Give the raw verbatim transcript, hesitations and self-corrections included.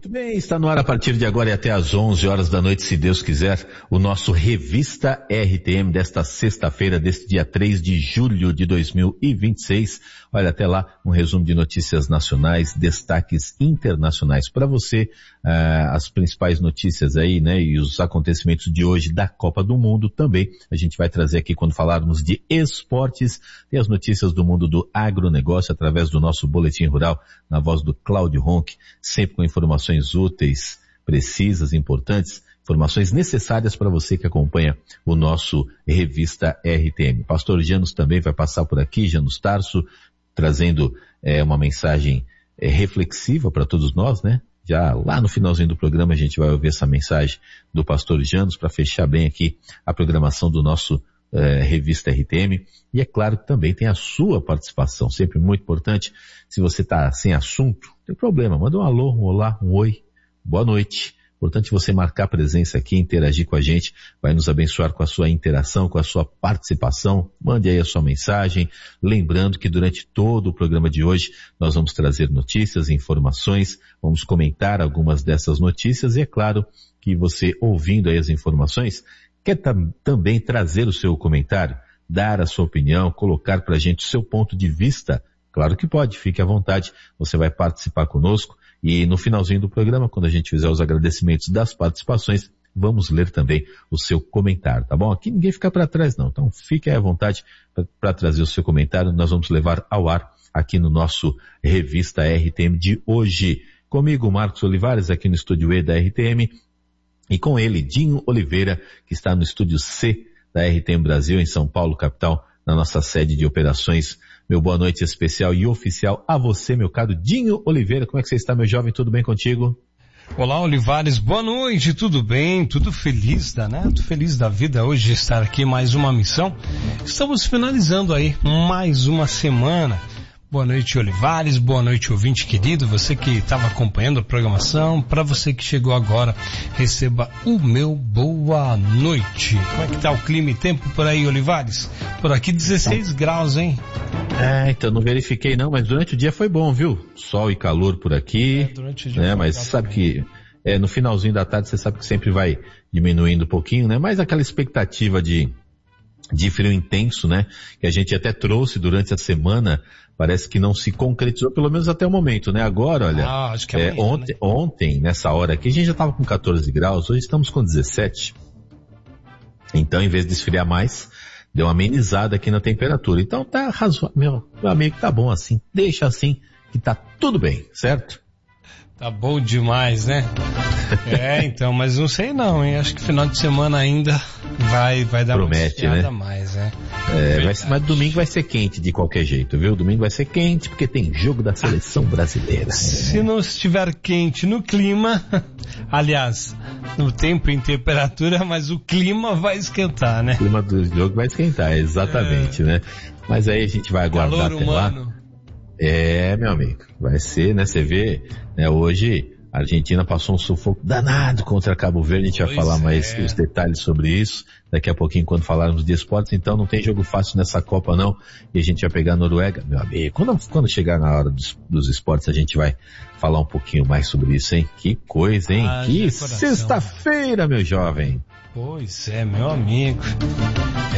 Bem, está no ar a partir de agora e até às onze horas da noite, se Deus quiser, o nosso Revista R T M desta sexta-feira, deste dia três de julho de dois mil e vinte e seis. Olha, até lá, um resumo de notícias nacionais, destaques internacionais para você, uh, as principais notícias aí, né, e os acontecimentos de hoje da Copa do Mundo também. A gente vai trazer aqui quando falarmos de esportes e as notícias do mundo do agronegócio através do nosso Boletim Rural, na voz do Cláudio Ronck, sempre com informações úteis, precisas, importantes, informações necessárias para você que acompanha o nosso Revista R T M. Pastor Janus também vai passar por aqui, Janus Tarso, trazendo é, uma mensagem é, reflexiva para todos nós, né? Já lá no finalzinho do programa a gente vai ouvir essa mensagem do pastor Janus para fechar bem aqui a programação do nosso é, Revista R T M. E é claro que também tem a sua participação, sempre muito importante. Se você está sem assunto, não tem problema, manda um alô, um olá, um oi, boa noite. Importante você marcar presença aqui, interagir com a gente, vai nos abençoar com a sua interação, com a sua participação. Mande aí a sua mensagem, lembrando que durante todo o programa de hoje nós vamos trazer notícias, informações, vamos comentar algumas dessas notícias e é claro que você, ouvindo aí as informações, quer tam- também trazer o seu comentário, dar a sua opinião, colocar para a gente o seu ponto de vista. Claro que pode, fique à vontade, você vai participar conosco. E no finalzinho do programa, quando a gente fizer os agradecimentos das participações, vamos ler também o seu comentário, tá bom? Aqui ninguém fica para trás não, então fique aí à vontade para trazer o seu comentário, nós vamos levar ao ar aqui no nosso Revista R T M de hoje. Comigo, Marcos Olivares, aqui no Estúdio E da R T M, e com ele, Dinho Oliveira, que está no Estúdio C da R T M Brasil, em São Paulo, capital, na nossa sede de operações. Meu boa noite especial e oficial a você, meu caro Dinho Oliveira. Como é que você está, meu jovem? Tudo bem contigo? Olá, Olivares. Boa noite. Tudo bem? Tudo feliz, né? Tudo feliz da vida hoje de estar aqui mais uma missão. Estamos finalizando aí mais uma semana. Boa noite, Olivares. Boa noite, ouvinte querido. Você que estava acompanhando a programação. Para você que chegou agora, receba o meu boa noite. Como é que tá o clima e tempo por aí, Olivares? Por aqui dezesseis graus, hein? É, então não verifiquei não, mas durante o dia foi bom, viu? Sol e calor por aqui, É, durante o dia né? Mas sabe que é, no finalzinho da tarde você sabe que sempre vai diminuindo um pouquinho, né? Mas aquela expectativa de, de frio intenso, né? Que a gente até trouxe durante a semana, parece que não se concretizou, pelo menos até o momento, né? Agora, olha, ah, acho que é é, amanhã, ontem, né? ontem, nessa hora aqui, a gente já estava com catorze graus, hoje estamos com dezessete. Então, em vez de esfriar mais, deu uma amenizada aqui na temperatura. Então tá razoável, meu, meu amigo, tá bom assim. Deixa assim que tá tudo bem, certo? Tá bom demais, né? É, então, mas não sei não, hein? Acho que final de semana ainda vai, vai dar Promete, uma né? a mais, né? É, vai, mas domingo vai ser quente de qualquer jeito, viu? Domingo vai ser quente porque tem jogo da seleção brasileira. Se não estiver quente no clima, aliás, no tempo e em temperatura, mas o clima vai esquentar, né? O clima do jogo vai esquentar, exatamente, é. né? Mas aí a gente vai aguardar Calor até humano. lá. É, meu amigo, vai ser, né? Você vê, né? Hoje a Argentina passou um sufoco danado contra Cabo Verde, a gente Pois vai falar é. mais os detalhes sobre isso daqui a pouquinho quando falarmos de esportes. Então não tem jogo fácil nessa Copa não, e a gente vai pegar a Noruega, meu amigo. Quando, quando chegar na hora dos, dos esportes a gente vai falar um pouquinho mais sobre isso, hein? Que coisa, hein? Ah, que de coração. sexta-feira, meu jovem! Pois é, meu amigo.